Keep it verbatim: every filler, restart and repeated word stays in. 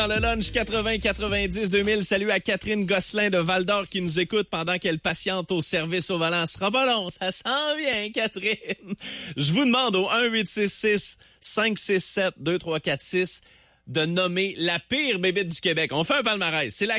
Dans le lunch quatre-vingts quatre-vingt-dix deux mille, salut à Catherine Gosselin de Val-d'Or qui nous écoute pendant qu'elle patiente au service au volant. Ce sera pas long, ça s'en vient, Catherine. Je vous demande au un huit six six cinq six sept deux trois quatre six de nommer la pire bébite du Québec. On fait un palmarès. C'est la